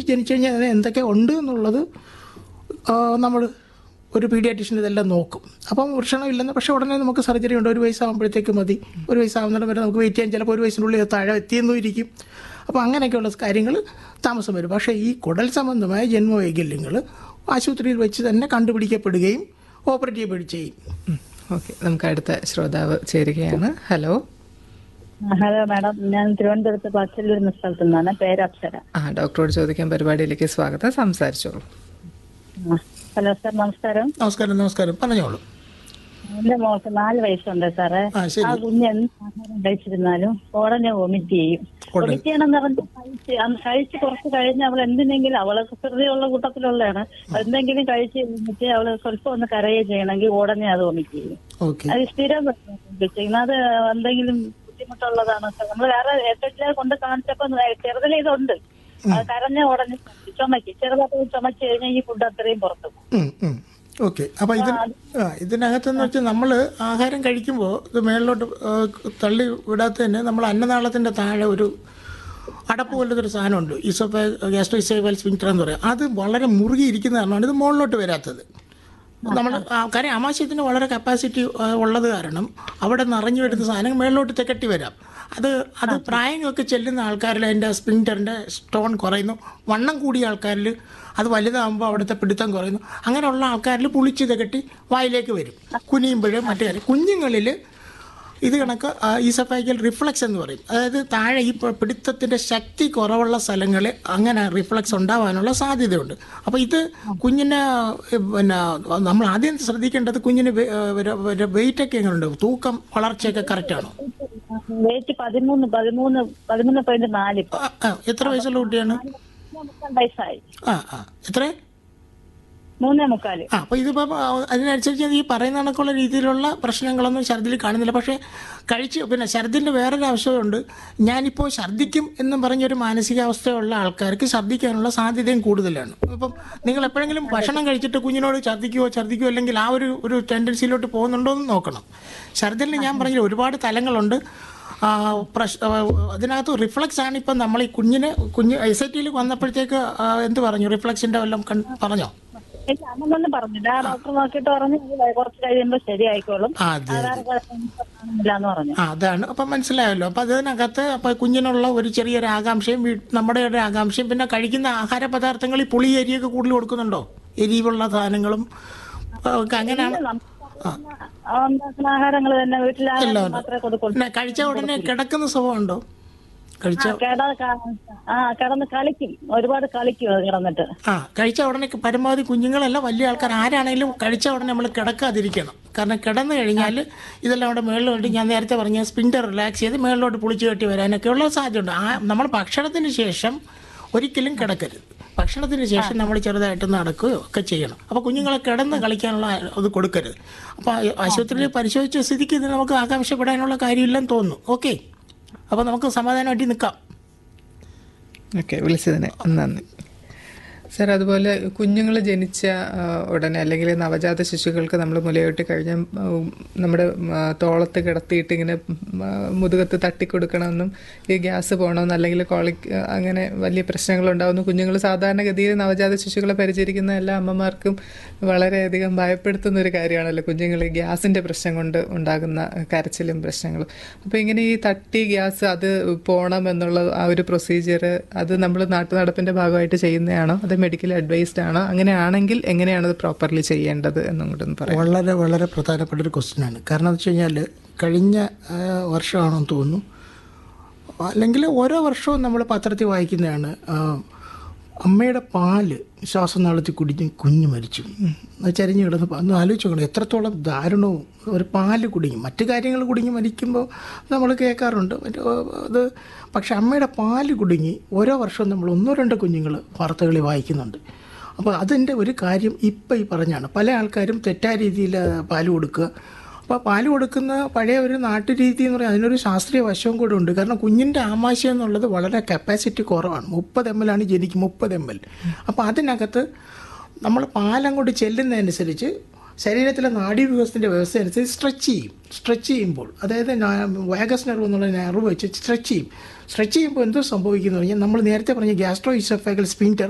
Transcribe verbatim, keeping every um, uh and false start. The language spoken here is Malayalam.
ജനിച്ചു കഴിഞ്ഞാൽ അതിന് എന്തൊക്കെ ഉണ്ട് എന്നുള്ളത് നമ്മൾ ഒരു പീഡിയാട്രീഷ്യൻ ഇതെല്ലാം നോക്കും. അപ്പം വൃഷണം ഇല്ലെന്ന്, പക്ഷേ ഉടനെ നമുക്ക് സർജറി ഉണ്ട്. ഒരു വയസ്സാകുമ്പോഴത്തേക്ക് മതി. ഒരു വയസ്സാകുന്നിടം വരെ നമുക്ക് വെയിറ്റ് ചെയ്യാൻ, ചിലപ്പോൾ ഒരു വയസ്സിനുള്ളിൽ താഴെ എത്തിയെന്നും ഇരിക്കും. അപ്പോൾ അങ്ങനെയൊക്കെയുള്ള കാര്യങ്ങൾ താമസം വരും. പക്ഷേ ഈ കുടൽ സംബന്ധമായ ജന്മവൈകല്യങ്ങൾ ആശുപത്രിയിൽ വെച്ച് തന്നെ കണ്ടുപിടിക്കപ്പെടുകയും ഓപ്പറേറ്റ് ചെയ്യപ്പെടുകയും ചെയ്യും. ഓക്കെ, നമുക്ക് അടുത്ത ശ്രോതാവ് ചേരുകയാണ്. ഹലോ ഹലോ മാഡം, ഞാൻ തിരുവനന്തപുരത്ത് പച്ചല്ലൂർ എന്ന സ്ഥലത്തു നിന്നാണ്. പേര് അപ്സര. ആ ഡോക്ടറോട് ചോദിക്കാൻ പരിപാടിയിലേക്ക് സ്വാഗതം. സംസാരിച്ചോളൂ. ഹലോ സാർ, നമസ്കാരം. നമസ്കാരം. നമസ്കാരം, പറഞ്ഞോളൂ. എന്റെ മോൾക്ക് നാല് വയസ്സുണ്ട് സാറേ. ആ കുഞ്ഞ് എന്ത് ആഹാരം കഴിച്ചിരുന്നാലും ഉടനെ വൊമിറ്റ് ചെയ്യും. വൊമിറ്റ് ചെയ്യണമെന്ന് പറഞ്ഞ് കഴിച്ച് അന്ന് കഴിച്ച് കുറച്ച് കഴിഞ്ഞ് അവൾ എന്തിനെങ്കിലും, അവള് ഹൃദയമുള്ള കൂട്ടത്തിലുള്ളതാണ്, എന്തെങ്കിലും കഴിച്ച് കഴിഞ്ഞിട്ട് അവള് സ്വല്പം ഒന്ന് കരയുകയും ചെയ്യണമെങ്കിൽ ഉടനെ അത് വൊമിറ്റ് ചെയ്യും. അത് സ്ഥിരം ചെയ്യുന്നത്. അത് എന്തെങ്കിലും ബുദ്ധിമുട്ടുള്ളതാണ്. നമ്മൾ വേറെ എട്ടിലെ കൊണ്ട് കാണിച്ചപ്പോ ചെറുതിലെ ഇതുണ്ട്. അത് കരഞ്ഞ ഉടനെ ചുമക്ക്, ചെറുതായിട്ട് ചുമച്ച് കഴിഞ്ഞാൽ ഈ ഫുഡ് അത്രയും പുറത്തു പോകും. ഓക്കെ, അപ്പോൾ ഇത് ഇതിനകത്തെന്ന് വെച്ചാൽ നമ്മൾ ആഹാരം കഴിക്കുമ്പോൾ ഇത് മേളിലോട്ട് തള്ളി വിടാത്ത തന്നെ നമ്മൾ അന്നനാളത്തിൻ്റെ താഴെ ഒരു അടപ്പ് പോലത്തെ ഒരു സാധനമുണ്ട്, ഈസോഫേ ഗ്യാസ്ട്രോ ഇസോഫേഗൽ സ്ഫിങ്ക്റ്റർ എന്ന് പറയും. അത് വളരെ മുറുകിയിരിക്കുന്ന കാരണമാണ് ഇത് മുകളിലോട്ട് വരാത്തത്. നമ്മൾ കാര്യം ആമാശയത്തിന് വളരെ കപ്പാസിറ്റി ഉള്ളത് കാരണം അവിടെ നിറഞ്ഞു വരുന്ന സാധനം മേളിലോട്ട് തെക്കട്ടി വരാം. അത് അത് പ്രായമൊക്കെ ചെല്ലുന്ന ആൾക്കാരിൽ അതിൻ്റെ സ്ഫിങ്ക്റ്ററിൻ്റെ സ്റ്റോൺ കുറയുന്നു. വണ്ണം കൂടിയ ആൾക്കാരിൽ അത് വലുതാകുമ്പോൾ അവിടുത്തെ പിടുത്തം കുറയുന്നു. അങ്ങനെയുള്ള ആൾക്കാരിൽ പുളിച്ച് തെക്കട്ടി വായിലേക്ക് വരും കുനിയുമ്പോഴും മറ്റു കാര്യം. കുഞ്ഞുങ്ങളിൽ ഇത് കണക്ക് ഈസോഫേഗൽ റിഫ്ലക്സ് എന്ന് പറയും. അതായത് താഴെ ഈ പിടുത്തത്തിൻ്റെ ശക്തി കുറവുള്ള സ്ഥലങ്ങളിൽ അങ്ങനെ റിഫ്ലക്സ് ഉണ്ടാവാനുള്ള സാധ്യതയുണ്ട്. അപ്പോൾ ഇത് കുഞ്ഞിന് പിന്നെ നമ്മൾ ആദ്യം ശ്രദ്ധിക്കേണ്ടത് കുഞ്ഞിന് വെയിറ്റൊക്കെ എങ്ങനെയുണ്ട്, തൂക്കം വളർച്ചയൊക്കെ കറക്റ്റാണോ? വെയിറ്റ് പതിമൂന്ന് പതിമൂന്ന് പതിമൂന്ന് പോയിന്റ് നാല്. എത്ര വയസ്സുള്ള കുട്ടിയാണ്? വയസ്സായി. ആ ആ എത്ര? മൂന്നേ മുക്കാല്. ആ അപ്പോൾ ഇതിപ്പോൾ അതിനനുസരിച്ച് ഈ പറയുന്ന കണക്കുള്ള രീതിയിലുള്ള പ്രശ്നങ്ങളൊന്നും ഛർദിൽ കാണുന്നില്ല. പക്ഷേ കഴിച്ച് പിന്നെ ഛർദിൻ്റെ വേറൊരു ആവശ്യമുണ്ട്. ഞാനിപ്പോൾ ഛർദിക്കും എന്നും പറഞ്ഞൊരു മാനസികാവസ്ഥയുള്ള ആൾക്കാർക്ക് ഛർദിക്കാനുള്ള സാധ്യതയും കൂടുതലാണ്. ഇപ്പം നിങ്ങൾ എപ്പോഴെങ്കിലും ഭക്ഷണം കഴിച്ചിട്ട് കുഞ്ഞിനോട് ഛർദിക്കുകയോ ഛർദിക്കുകയോ അല്ലെങ്കിൽ ആ ഒരു ഒരു ടെൻഡൻസിയിലോട്ട് പോകുന്നുണ്ടോ എന്ന് നോക്കണം. ഛർദിലിന് ഞാൻ പറഞ്ഞ ഒരുപാട് തലങ്ങളുണ്ട്. പ്രശ് അതിനകത്ത് റിഫ്ലക്സ് ആണ്. ഇപ്പം നമ്മൾ ഈ കുഞ്ഞിന് കുഞ്ഞ് എസ് ഐ ടിയിൽ വന്നപ്പോഴത്തേക്ക് എന്ത് പറഞ്ഞു, റിഫ്ലക്സിൻ്റെ വല്ലതും പറഞ്ഞോ? അന്നൊന്നും പറഞ്ഞില്ല. ഡോക്ടർ നോക്കിയിട്ട് പറഞ്ഞു കുറച്ച് കഴിയുമ്പോൾ ശരിയായിക്കോളും. അതാണ് അപ്പം മനസ്സിലായല്ലോ. അപ്പം അതിനകത്ത് അപ്പം കുഞ്ഞിനുള്ള ഒരു ചെറിയൊരു ആകാംക്ഷയും നമ്മുടെ ഒരു ആകാംക്ഷയും പിന്നെ കഴിക്കുന്ന ആഹാര പദാർത്ഥങ്ങൾ ഈ പുളി എരിയൊക്കെ കൂടുതൽ കൊടുക്കുന്നുണ്ടോ? എരിവുള്ള സാധനങ്ങളും അങ്ങനെയാണ്. ആഹാരങ്ങൾ തന്നെ വീട്ടിൽ കഴിച്ച ഉടനെ കിടക്കുന്ന സ്വഭാവമുണ്ടോ? കിടന്ന് കളിക്കും, ഒരുപാട് കളിക്കും കിടന്നിട്ട്. ആ കഴിച്ച ഉടനെ പരമാവധി കുഞ്ഞുങ്ങളല്ല വലിയ ആൾക്കാർ ആരാണെങ്കിലും കഴിച്ച ഉടനെ നമ്മൾ കിടക്കാതിരിക്കണം. കാരണം കിടന്നു കഴിഞ്ഞാൽ ഇതെല്ലാം അവിടെ മേളിലോട്ട് ഞാൻ നേരത്തെ പറഞ്ഞ സ്ഫിങ്ക്റ്റർ റിലാക്സ് ചെയ്ത് മേളിലോട്ട് പുളിച്ചു കെട്ടി വരാനൊക്കെ ഉള്ള സാധ്യതയുണ്ട്. ആ നമ്മൾ ഭക്ഷണത്തിന് ശേഷം ഒരിക്കലും കിടക്കരുത്. ഭക്ഷണത്തിന് ശേഷം നമ്മൾ ചെറുതായിട്ട് നടക്കുകയോ ഒക്കെ ചെയ്യണം. അപ്പോൾ കുഞ്ഞുങ്ങളെ കിടന്ന് കളിക്കാനുള്ള അത് കൊടുക്കരുത്. അപ്പോൾ ആശുപത്രിയിൽ പരിശോധിച്ച സ്ഥിതിക്ക് ഇത് നമുക്ക് ആകാംക്ഷപ്പെടാനുള്ള കാര്യമില്ലെന്ന് തോന്നുന്നു. ഓക്കെ, അപ്പോൾ നമുക്ക് സമാധാനമായിട്ട് നിൽക്കാം. ഓക്കെ, വിളിച്ചതിന് നന്ദി സാർ. അതുപോലെ കുഞ്ഞുങ്ങൾ ജനിച്ച ഉടനെ അല്ലെങ്കിൽ നവജാത ശിശുക്കൾക്ക് നമ്മൾ മുലയൂട്ടി കഴിഞ്ഞ നമ്മുടെ തോളത്ത് കിടത്തിയിട്ട് ഇങ്ങനെ മുതുകത്ത് തട്ടിക്കൊടുക്കണമെന്നും ഈ ഗ്യാസ് പോകണമെന്നും അല്ലെങ്കിൽ കോളിക് അങ്ങനെ വലിയ പ്രശ്നങ്ങളുണ്ടാകുന്നു. കുഞ്ഞുങ്ങൾ സാധാരണഗതിയിൽ നവജാത ശിശുക്കളെ പരിചരിക്കുന്ന എല്ലാ അമ്മമാർക്കും വളരെയധികം ഭയപ്പെടുത്തുന്ന ഒരു കാര്യമാണല്ലോ കുഞ്ഞുങ്ങൾ ഈ ഗ്യാസിൻ്റെ പ്രശ്നം കൊണ്ട് ഉണ്ടാകുന്ന കരച്ചിലും പ്രശ്നങ്ങളും. അപ്പോൾ ഇങ്ങനെ ഈ തട്ടി ഗ്യാസ് അത് പോകണം എന്നുള്ള ആ ഒരു പ്രൊസീജിയർ അത് നമ്മൾ നാട്ടുനടപ്പിൻ്റെ ഭാഗമായിട്ട് ചെയ്യുന്നതാണോ അത് മെഡിക്കൽ അഡ്വൈസ്ഡ് ആണോ? അങ്ങനെയാണെങ്കിൽ എങ്ങനെയാണ് അത് പ്രോപ്പർലി ചെയ്യേണ്ടത് എന്നും കൂടെ ഒന്ന് പറയാം. വളരെ വളരെ പ്രധാനപ്പെട്ട ഒരു ക്വസ്റ്റ്യൻ ആണ്. കാരണം എന്ന് വെച്ച് കഴിഞ്ഞാൽ കഴിഞ്ഞ വർഷമാണെന്ന് തോന്നുന്നു, അല്ലെങ്കിൽ ഓരോ വർഷവും നമ്മൾ പത്രത്തിൽ വായിക്കുന്നതാണ്, അമ്മയുടെ പാല് ശ്വാസനാളത്തിൽ കുടിഞ്ഞ് കുഞ്ഞ് മരിച്ചു, ചരിഞ്ഞ് കിടന്ന് ഒന്ന് ആലോചിച്ച് നോക്കണം. എത്രത്തോളം ദാരുണവും ഒരു പാല് കുടുങ്ങി. മറ്റു കാര്യങ്ങൾ കുടുങ്ങി മരിക്കുമ്പോൾ നമ്മൾ കേൾക്കാറുണ്ട് അത്. പക്ഷെ അമ്മയുടെ പാല് കുടുങ്ങി ഓരോ വർഷവും നമ്മൾ ഒന്നോ രണ്ടോ കുഞ്ഞുങ്ങൾ വാർത്തകളിൽ വായിക്കുന്നുണ്ട്. അപ്പോൾ അതിൻ്റെ ഒരു കാര്യം ഇപ്പം ഈ പറഞ്ഞാണ്. പല ആൾക്കാരും തെറ്റായ രീതിയിൽ പാല് കൊടുക്കുക. അപ്പോൾ പാല് കൊടുക്കുന്ന പഴയ ഒരു നാട്ടുരീതി എന്ന് പറയുന്നത് അതിനൊരു ശാസ്ത്രീയ വശവും കൂടെ ഉണ്ട്. കാരണം കുഞ്ഞിൻ്റെ ആമാശയം എന്നുള്ളത് വളരെ കപ്പാസിറ്റി കുറവാണ്. മുപ്പത് എം എൽ ആണ് ജനിക്കും, മുപ്പത് എം എൽ. അപ്പോൾ അതിനകത്ത് നമ്മൾ പാലങ്ങോട്ട് ചെല്ലുന്നതനുസരിച്ച് ശരീരത്തിലെ നാഡീവ്യൂഹത്തിൻ്റെ വ്യവസ്ഥ അനുസരിച്ച് സ്ട്രെച്ച് ചെയ്യും. സ്ട്രെച്ച് ചെയ്യുമ്പോൾ അതായത് വാഗസ് നെർവ് എന്നുള്ള നെർവ് വെച്ച് സ്ട്രെച്ച് ചെയ്യും. സ്ട്രെച്ച് ചെയ്യുമ്പോൾ എന്തോ സംഭവിക്കുന്നു പറഞ്ഞാൽ നമ്മൾ നേരത്തെ പറഞ്ഞ ഗ്യാസ്ട്രോ ഇസോഫേഗൽ സ്ഫിങ്ക്റ്റർ